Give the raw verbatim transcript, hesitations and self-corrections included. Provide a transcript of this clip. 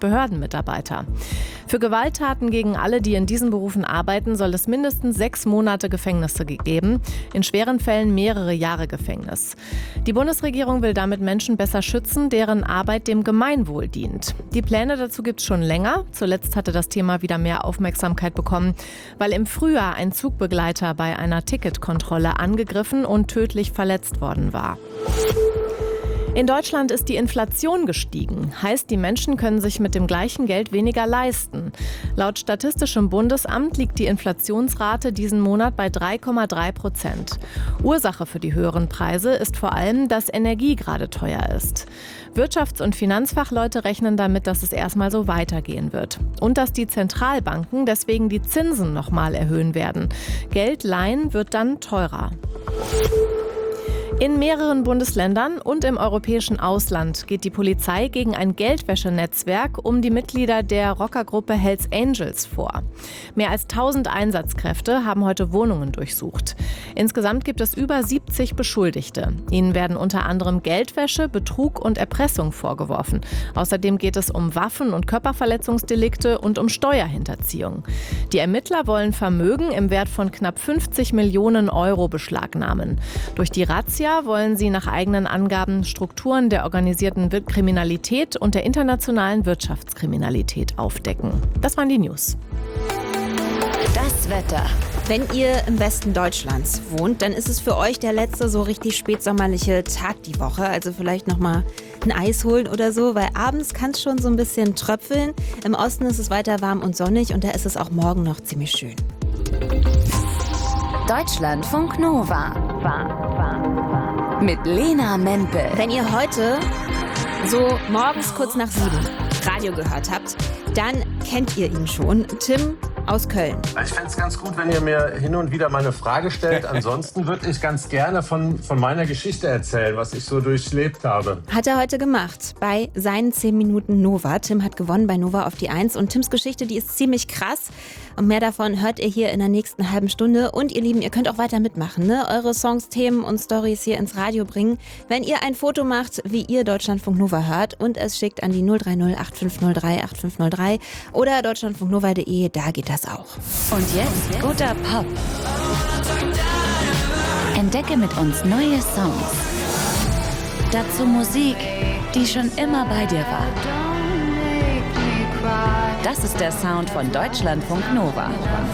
Behördenmitarbeiter. Für Gewalttaten gegen alle, die in diesen Berufen arbeiten, soll es mindestens sechs Monate Gefängnisse geben, in schweren Fällen mehrere Jahre Gefängnis. Die Bundesregierung will damit Menschen besser schützen, deren Arbeit dem Gemeinwohl dient. Die Pläne dazu gibt es schon länger. Zuletzt hatte das Thema wieder mehr Aufmerksamkeit bekommen, weil im Frühjahr ein Zugbegleiter bei einer Ticketkontrolle angegriffen und tödlich verletzt worden war. In Deutschland ist die Inflation gestiegen. Heißt, die Menschen können sich mit dem gleichen Geld weniger leisten. Laut Statistischem Bundesamt liegt die Inflationsrate diesen Monat bei drei Komma drei Prozent. Ursache für die höheren Preise ist vor allem, dass Energie gerade teuer ist. Wirtschafts- und Finanzfachleute rechnen damit, dass es erstmal so weitergehen wird. Und dass die Zentralbanken deswegen die Zinsen nochmal erhöhen werden. Geld leihen wird dann teurer. In mehreren Bundesländern und im europäischen Ausland geht die Polizei gegen ein Geldwäschenetzwerk um die Mitglieder der Rockergruppe Hells Angels vor. Mehr als tausend Einsatzkräfte haben heute Wohnungen durchsucht. Insgesamt gibt es über siebzig Beschuldigte. Ihnen werden unter anderem Geldwäsche, Betrug und Erpressung vorgeworfen. Außerdem geht es um Waffen- und Körperverletzungsdelikte und um Steuerhinterziehung. Die Ermittler wollen Vermögen im Wert von knapp fünfzig Millionen Euro beschlagnahmen. Durch die Razzia wollen sie nach eigenen Angaben Strukturen der organisierten Kriminalität und der internationalen Wirtschaftskriminalität aufdecken. Das waren die News. Das Wetter. Wenn ihr im Westen Deutschlands wohnt, dann ist es für euch der letzte so richtig spätsommerliche Tag die Woche. Also vielleicht nochmal ein Eis holen oder so, weil abends kann es schon so ein bisschen tröpfeln. Im Osten ist es weiter warm und sonnig und da ist es auch morgen noch ziemlich schön. Deutschlandfunk Nova. Mit Lena Mempel. Wenn ihr heute so morgens kurz nach sieben Radio gehört habt, dann kennt ihr ihn schon. Tim aus Köln. Ich fände es ganz gut, wenn ihr mir hin und wieder mal eine Frage stellt. Ansonsten würde ich ganz gerne von, von meiner Geschichte erzählen, was ich so durchlebt habe. Hat er heute gemacht bei seinen zehn Minuten Nova. Tim hat gewonnen bei Nova auf die eins. Und Tims Geschichte, die ist ziemlich krass. Und mehr davon hört ihr hier in der nächsten halben Stunde. Und ihr Lieben, ihr könnt auch weiter mitmachen, ne? Eure Songs, Themen und Stories hier ins Radio bringen. Wenn ihr ein Foto macht, wie ihr Deutschlandfunk Nova hört und es schickt an die null drei null acht fünf null drei acht fünf null drei oder deutschlandfunknova punkt de, da geht das auch. Und jetzt guter Pop. Entdecke mit uns neue Songs. Dazu Musik, die schon immer bei dir war. Das ist der Sound von Deutschlandfunk Nova.